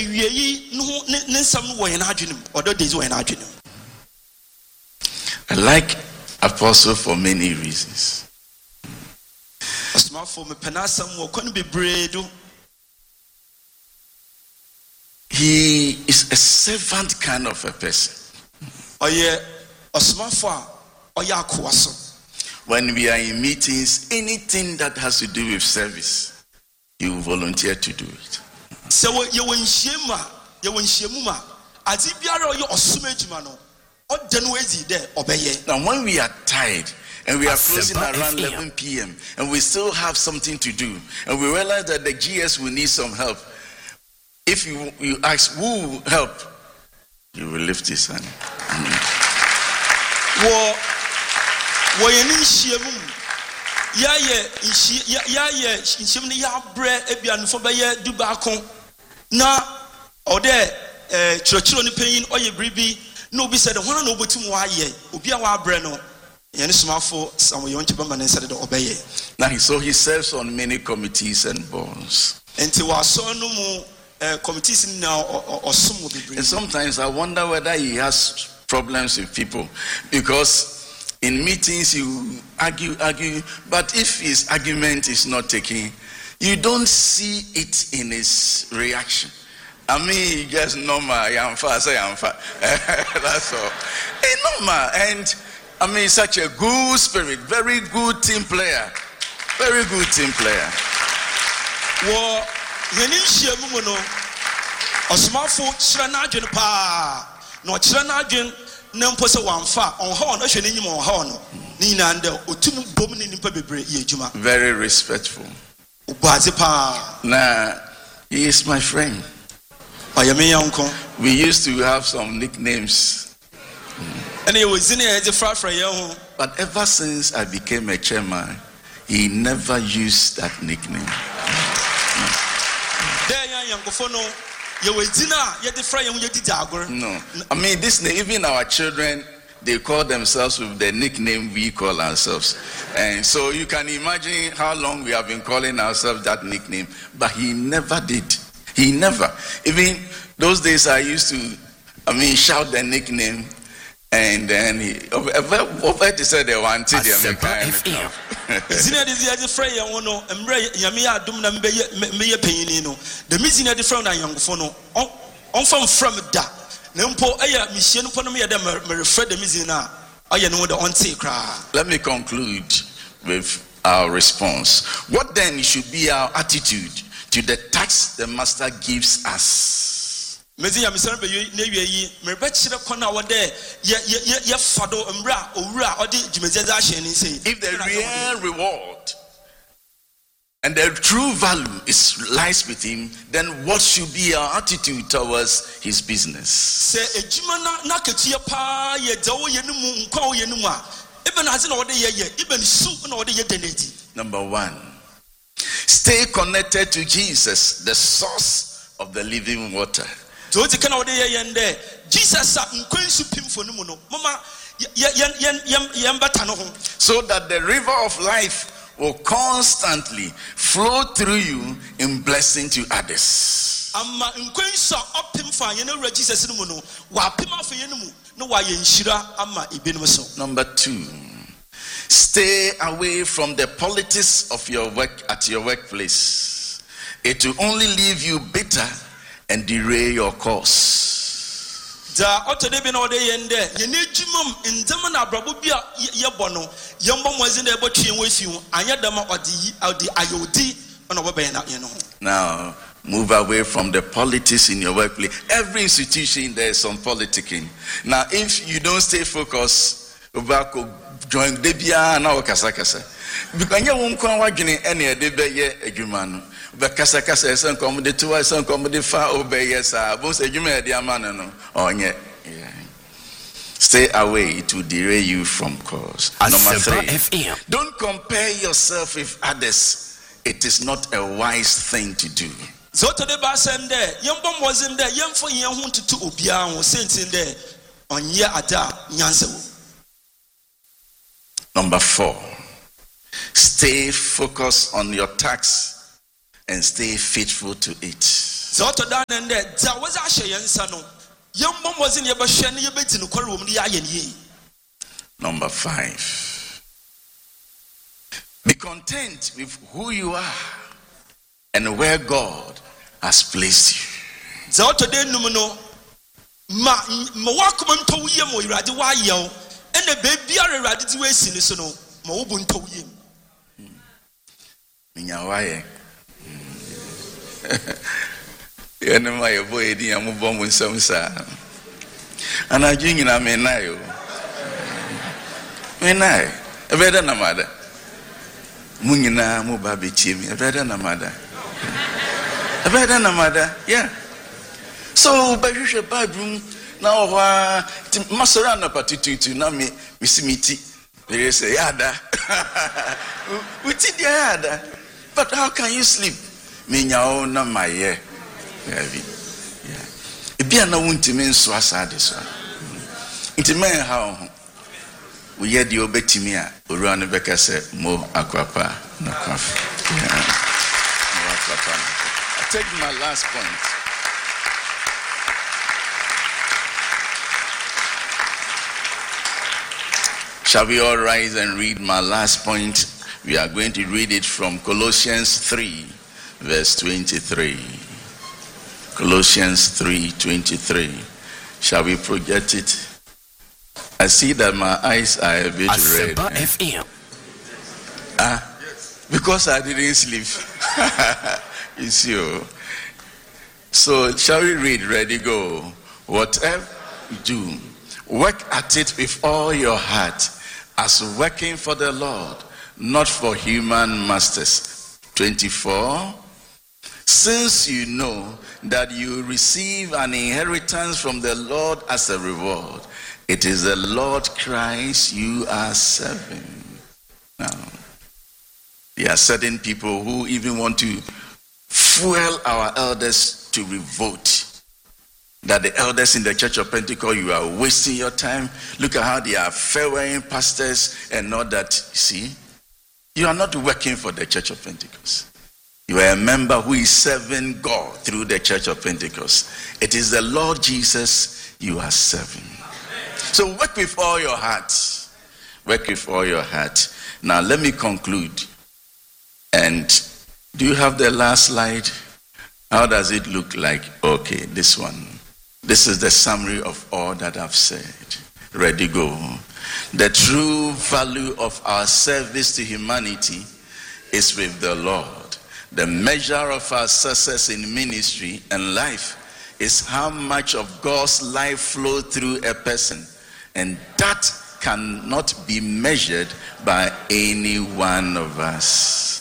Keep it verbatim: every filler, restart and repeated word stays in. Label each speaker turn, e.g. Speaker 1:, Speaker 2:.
Speaker 1: I like Apostle for many reasons. He is a servant kind of a person. When we are in meetings, anything that has to do with service, he will volunteer to do it. Now, when we are tired and we are closing around eleven p.m. and we still have something to do, and we realize that the G S will need some help, if you, you ask who will help, you will lift his hand.
Speaker 2: Well, ya ye ya ye nshimni ya bre ebianfo be ye dubakon na ode eh chirachiro ni panyin oye bribi na obi said hona na obotum wa ye obi a wa bre no ye ne somafo sam ye onche bamba ne said de obeye.
Speaker 1: Now so he serves on many committees and boards.
Speaker 2: Enti wa so no mu committees ni na osom obi.
Speaker 1: And sometimes I wonder whether he has problems with people, because in meetings you argue, argue, but if his argument is not taken, you don't see it in his reaction. I mean, just normal, I'm fast, I'm fast. That's all. It's normal. And I mean, such a good spirit, very good team player, very good team player.
Speaker 2: Well, when you see a woman, a small foot, Shranajin pa, no Shranajin.
Speaker 1: Very respectful. Nah, he is my friend. We used to have some nicknames. But ever since I became a chairman, he never used that nickname.
Speaker 2: No,
Speaker 1: I mean, this even our children, they call themselves with the nickname we call ourselves. And so you can imagine how long we have been calling ourselves that nickname. But he never did. He never. Even those days I used to, I mean, shout the nickname. And then he over to say they wanted the American.
Speaker 2: The missing a different young phono on from from da. Nempo aya mission pono me dem refer the missina. I know the on say cry.
Speaker 1: Let me conclude with our response. What then should be our attitude to the tax the master gives us? If the real reward and the true value is lies with him, then what should be our attitude towards his business? Number one, stay connected to Jesus, the source of the living water.
Speaker 2: Jesus
Speaker 1: so that the river of life will constantly flow through you in blessing to others. Number two, stay away from the politics of your work at your workplace. It will only leave you bitter and derail your course.
Speaker 2: Da otode no de yende ye nejumam nzama na abrabo bia ye bono yembo mozi na ebotwe wefiu anya dama odi odi ayodi ona wo be na ye no.
Speaker 1: Now move away from the politics in your workplace. Every institution there is some politicking. Now if you don't stay focused, obako join debia na okasa kasa because anya won kwan wadwene ene de be ye adwuma no bekasa kasa esen kom de to esen kom de fa obeye sa bo se adwuma de amana no onye. Stay away, it will derail you from course. Number three, don't compare yourself with others. It is not a wise thing to do.
Speaker 2: So today ba sende yembo mozim de yemfo yen hu tutu obia ho sentin de onye ada nyansewo.
Speaker 1: Number four, stay focused on your task and stay faithful to it.
Speaker 2: Zoto dan and that there was a shay and sano. Young mom was in your bashan, your bed in the quarrel with the iron ye.
Speaker 1: Number five. Be content with who you are and where God has placed you.
Speaker 2: Zoto de numino ma Mawakuman to yem or radi wa yell, and the baby are ready to waste in the sono, Mobun to yem.
Speaker 1: Minyawaye. Yana my boy, the Amubom with some sa. And I drink in a menayo. Menai, a better namada. Munina Mubabi Chim, a better namada. A better namada, yeah. So, by your bedroom, now, Masarana Patitu to Nami, Missimiti. They say, Yada. We did Yada. But how can you sleep? Minyao na maye. Yeah. If you are not wanting to swassa this one, it's a man how we hear the obetimia, Uran Becca said, Mo Aquapa, no coffee. I take my last point. Shall we all rise and read my last point? We are going to read it from Colossians three, verse twenty-three. Colossians three, twenty-three. Shall we project it? I see that my eyes are a bit red.
Speaker 3: F M.
Speaker 1: Ah, because I didn't sleep. You see. Oh. So shall we read? Ready, go. Whatever you do, work at it with all your heart, as working for the Lord, not for human masters. twenty-four. Since you know that you receive an inheritance from the Lord as a reward, it is the Lord Christ you are serving. Now, there are certain people who even want to fuel our elders to revolt. That the elders in the Church of Pentecost, you are wasting your time. Look at how they are fair-wearing pastors and all that. See, you are not working for the Church of Pentecost. You are a member who is serving God through the Church of Pentecost. It is the Lord Jesus you are serving. So work with all your heart. Work with all your heart. Now let me conclude. And do you have the last slide? How does it look like? Okay, this one. This is the summary of all that I've said. Ready, go. The true value of our service to humanity is with the Lord. The measure of our success in ministry and life is how much of God's life flows through a person. And that cannot be measured by any one of us.